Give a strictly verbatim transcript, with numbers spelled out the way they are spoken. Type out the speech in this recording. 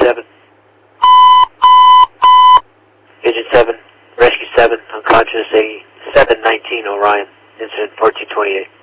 seven. Agent seven, Rescue seven, unconscious, eighty-seven nineteen Orion, incident fourteen twenty-eight.